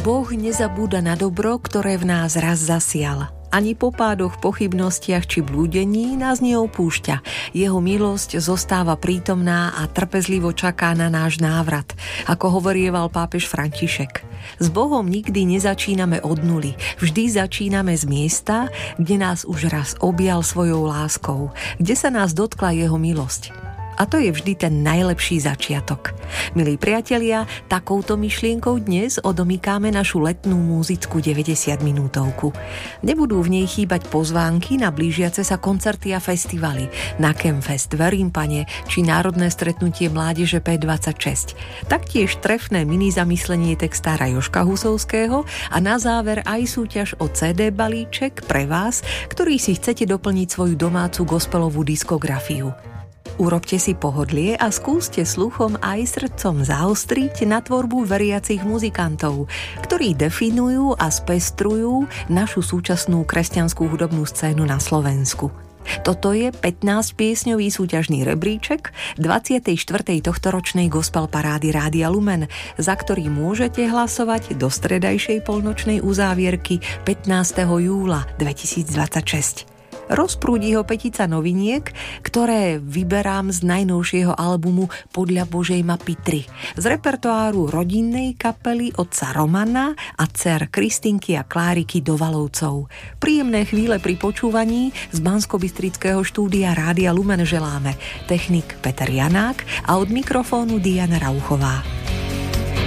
Boh nezabúda na dobro, ktoré v nás raz zasial. Ani po pádoch, pochybnostiach či blúdení nás neopúšťa. Jeho milosť zostáva prítomná a trpezlivo čaká na náš návrat, ako hovorieval pápež František. S Bohom nikdy nezačíname od nuly. Vždy začíname z miesta, kde nás už raz objal svojou láskou, kde sa nás dotkla jeho milosť. A to je vždy ten najlepší začiatok. Milí priatelia, takouto myšlienkou dnes odomýkáme našu letnú múzickú 90-minútovku. Nebudú v nej chýbať pozvánky na blížiace sa koncerty a festivaly, na Campfest v Rímpane či národné stretnutie mládeže P26. Taktiež trefné mini zamyslenie textára Jožka Husovského a na záver aj súťaž o CD balíček pre vás, ktorý si chcete doplniť svoju domácu gospelovú diskografiu. Urobte si pohodlie a skúste sluchom aj srdcom zaostriť na tvorbu veriacich muzikantov, ktorí definujú a spestrujú našu súčasnú kresťanskú hudobnú scénu na Slovensku. Toto je 15-piesňový súťažný rebríček 24. tohtoročnej gospel parády Rádia Lumen, za ktorý môžete hlasovať do stredajšej polnočnej uzávierky 15. júla 2026. Rozprúdi ho petica noviniek, ktoré vyberám z najnovšieho albumu Podľa Božej mapy 3 z repertoáru rodinnej kapely otca Romana a dcer Kristinky a Kláriky Dovalovcov. Príjemné chvíle pri počúvaní z banskobystrického štúdia Rádia Lumen želáme technik Peter Janák a od mikrofónu Diana Rauchová.